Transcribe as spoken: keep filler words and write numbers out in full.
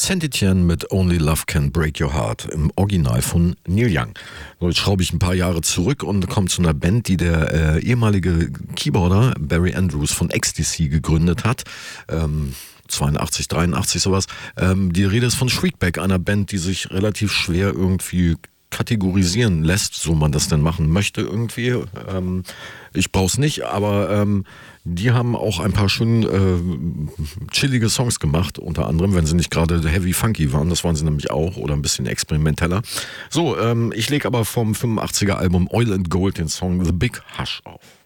Saint-Etienne mit Only Love Can Break Your Heart im Original von Neil Young. So, jetzt schraube ich ein paar Jahre zurück und komme zu einer Band, die der äh, ehemalige Keyboarder Barry Andrews von Ecstasy gegründet hat. Ähm, zweiundachtzig, dreiundachtzig sowas. Ähm, die Rede ist von Shriekback, einer Band, die sich relativ schwer irgendwie kategorisieren lässt, so man das denn machen möchte irgendwie. Ähm, ich brauch's nicht, aber ähm, die haben auch ein paar schön äh, chillige Songs gemacht, unter anderem, wenn sie nicht gerade heavy funky waren, das waren sie nämlich auch, oder ein bisschen experimenteller. So, ähm, ich lege aber vom fünfundachtziger Album Oil and Gold den Song The Big Hush auf.